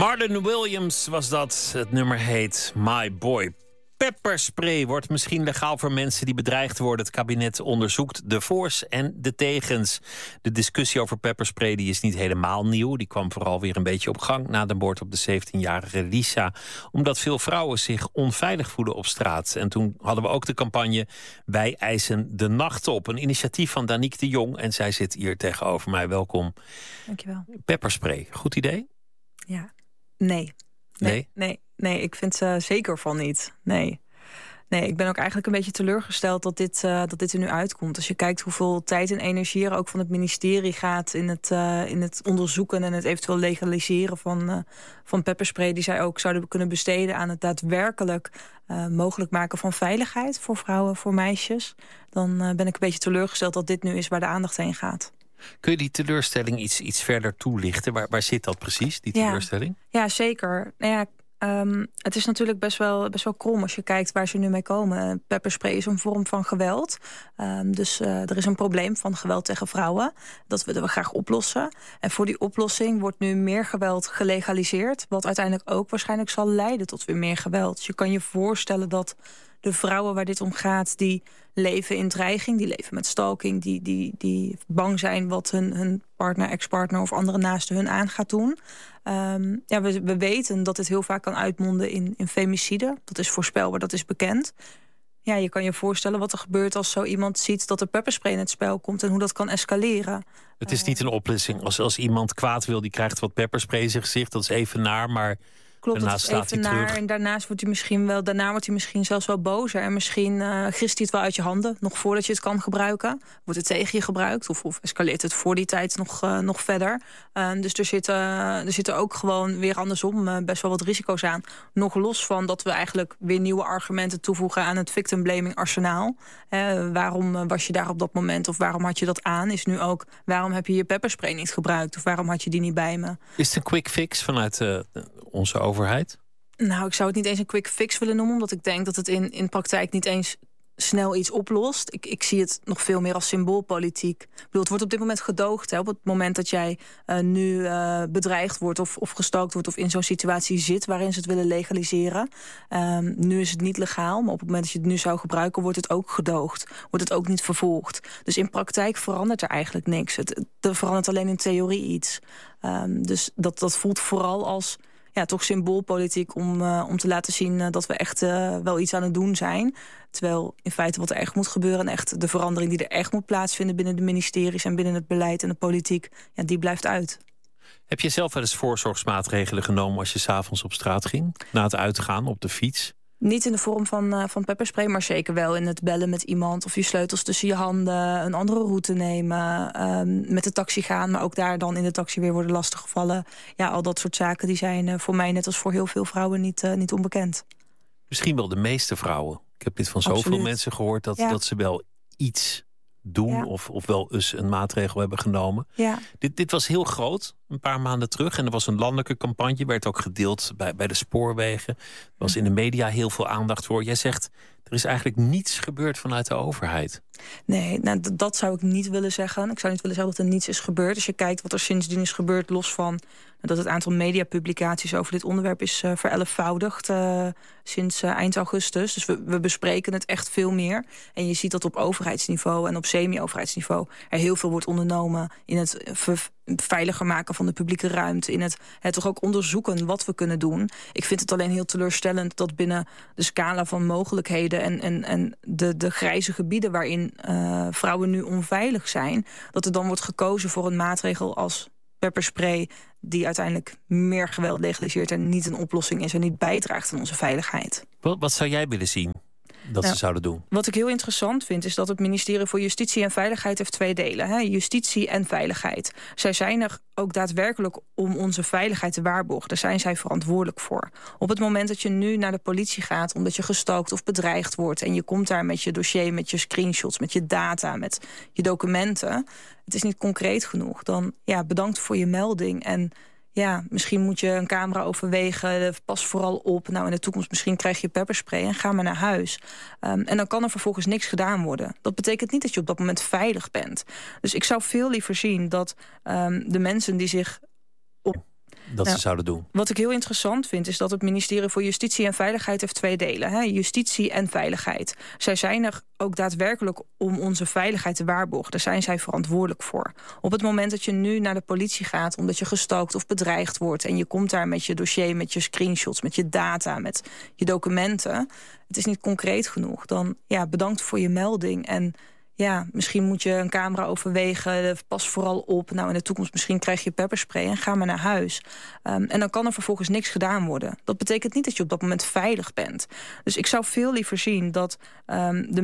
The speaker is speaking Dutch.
Marlon Williams was dat. Het nummer heet My Boy. Pepperspray wordt misschien legaal voor mensen die bedreigd worden. Het kabinet onderzoekt de voor's en de tegens. De discussie over pepperspray die is niet helemaal nieuw. Die kwam vooral weer een beetje op gang na de moord op de 17-jarige Lisa. Omdat veel vrouwen zich onveilig voelen op straat. En toen hadden we ook de campagne Wij eisen de nacht op. Een initiatief van Danique de Jong. En zij zit hier tegenover mij. Welkom. Dankjewel. Pepperspray, goed idee? Ja, nee, ik vind ze zeker van niet. Nee, ik ben ook eigenlijk een beetje teleurgesteld dat dit er nu uitkomt. Als je kijkt hoeveel tijd en energie er ook van het ministerie gaat in het onderzoeken en het eventueel legaliseren van pepperspray, die zij ook zouden kunnen besteden aan het daadwerkelijk mogelijk maken van veiligheid voor vrouwen, voor meisjes, dan ben ik een beetje teleurgesteld dat dit nu is waar de aandacht heen gaat. Kun je die teleurstelling iets verder toelichten? Waar zit dat precies, die teleurstelling? Ja, zeker. Nou ja, het is natuurlijk best wel krom als je kijkt waar ze nu mee komen. Pepperspray is een vorm van geweld. Dus er is een probleem van geweld tegen vrouwen. Dat willen we graag oplossen. En voor die oplossing wordt nu meer geweld gelegaliseerd. Wat uiteindelijk ook waarschijnlijk zal leiden tot weer meer geweld. Dus je kan je voorstellen dat de vrouwen waar dit om gaat, die leven in dreiging, die leven met stalking, die bang zijn wat hun partner, ex-partner of andere naasten hun aan gaat doen. We weten dat het heel vaak kan uitmonden in femicide. Dat is voorspelbaar, dat is bekend. Ja, je kan je voorstellen wat er gebeurt als zo iemand ziet dat er pepperspray in het spel komt en hoe dat kan escaleren. Het is niet een oplossing. Als iemand kwaad wil, die krijgt wat pepperspray in zijn gezicht. Dat is even naar, maar klopt, daarna dat is staat even hij terug. naar. En daarna wordt hij misschien zelfs wel bozer. En misschien grist hij het wel uit je handen, nog voordat je het kan gebruiken. Wordt het tegen je gebruikt of escaleert het voor die tijd nog verder. Dus er zitten ook gewoon weer andersom best wel wat risico's aan. Nog los van dat we eigenlijk weer nieuwe argumenten toevoegen aan het victim blaming arsenaal. Waarom was je daar op dat moment of waarom had je dat aan? Is nu ook, waarom heb je je pepperspray niet gebruikt? Of waarom had je die niet bij me? Is het een quick fix vanuit onze overheid? Nou, ik zou het niet eens een quick fix willen noemen, omdat ik denk dat het in praktijk niet eens snel iets oplost. Ik zie het nog veel meer als symboolpolitiek. Ik bedoel, het wordt op dit moment gedoogd. Hè, op het moment dat jij nu bedreigd wordt of gestalkt wordt of in zo'n situatie zit waarin ze het willen legaliseren. Nu is het niet legaal, maar op het moment dat je het nu zou gebruiken, wordt het ook gedoogd. Wordt het ook niet vervolgd. Dus in praktijk verandert er eigenlijk niks. Er verandert alleen in theorie iets. Dus dat voelt vooral als toch symboolpolitiek om te laten zien dat we echt wel iets aan het doen zijn. Terwijl in feite wat er echt moet gebeuren en echt de verandering die er echt moet plaatsvinden binnen de ministeries en binnen het beleid en de politiek, die blijft uit. Heb je zelf wel eens voorzorgsmaatregelen genomen als je 's avonds op straat ging? Na het uitgaan op de fiets? Niet in de vorm van pepperspray, maar zeker wel in het bellen met iemand of je sleutels tussen je handen, een andere route nemen, met de taxi gaan, maar ook daar dan in de taxi weer worden lastiggevallen. Ja, al dat soort zaken die zijn voor mij net als voor heel veel vrouwen niet onbekend. Misschien wel de meeste vrouwen. Ik heb dit van zoveel mensen gehoord dat ze wel iets doen of wel eens een maatregel hebben genomen. Ja. Dit was heel groot, een paar maanden terug. En er was een landelijke campagne, werd ook gedeeld bij de spoorwegen. Er was in de media heel veel aandacht voor. Jij zegt, er is eigenlijk niets gebeurd vanuit de overheid. Nee, dat zou ik niet willen zeggen. Ik zou niet willen zeggen dat er niets is gebeurd. Als je kijkt wat er sindsdien is gebeurd, los van dat het aantal mediapublicaties over dit onderwerp is verelfvoudigd sinds eind augustus. Dus we bespreken het echt veel meer. En je ziet dat op overheidsniveau en op semi-overheidsniveau er heel veel wordt ondernomen in het veiliger maken van de publieke ruimte, in het toch ook onderzoeken wat we kunnen doen. Ik vind het alleen heel teleurstellend dat binnen de scala van mogelijkheden en de grijze gebieden waarin vrouwen nu onveilig zijn, dat er dan wordt gekozen voor een maatregel als pepperspray die uiteindelijk meer geweld legaliseert en niet een oplossing is en niet bijdraagt aan onze veiligheid. Wat zou jij willen zien dat ze zouden doen? Wat ik heel interessant vind is dat het ministerie voor Justitie en Veiligheid heeft 2 delen. Hè? Justitie en veiligheid. Zij zijn er ook daadwerkelijk om onze veiligheid te waarborgen. Daar zijn zij verantwoordelijk voor. Op het moment dat je nu naar de politie gaat omdat je gestalkt of bedreigd wordt en je komt daar met je dossier, met je screenshots, met je data, met je documenten, het is niet concreet genoeg, dan bedankt voor je melding en misschien moet je een camera overwegen. Pas vooral op. Nou, in de toekomst misschien krijg je pepperspray en ga maar naar huis. En dan kan er vervolgens niks gedaan worden. Dat betekent niet dat je op dat moment veilig bent. Dus ik zou veel liever zien dat de mensen die zich dat ze zouden doen. Wat ik heel interessant vind, is dat het ministerie voor Justitie en Veiligheid heeft 2 delen. Hè? Justitie en veiligheid. Zij zijn er ook daadwerkelijk om onze veiligheid te waarborgen. Daar zijn zij verantwoordelijk voor. Op het moment dat je nu naar de politie gaat omdat je gestalkt of bedreigd wordt en je komt daar met je dossier, met je screenshots, met je data, met je documenten, het is niet concreet genoeg, dan bedankt voor je melding. En misschien moet je een camera overwegen. Pas vooral op. Nou, in de toekomst misschien krijg je pepperspray en ga maar naar huis. En dan kan er vervolgens niks gedaan worden. Dat betekent niet dat je op dat moment veilig bent. Dus ik zou veel liever zien dat de